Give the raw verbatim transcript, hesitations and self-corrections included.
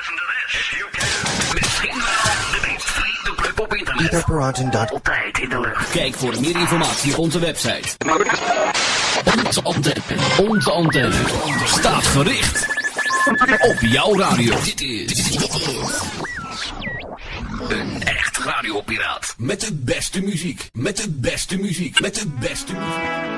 listen to this. If you can. Misschien wel de meest vriende club op internet. Etherparaten. Altijd in de lucht. Kijk voor meer informatie op onze website. Onze antenne. Onze antenne. Staat gericht. Op jouw radio. Dit is... Een echt radiopiraat. Met de beste muziek. Met de beste muziek. Met de beste muziek.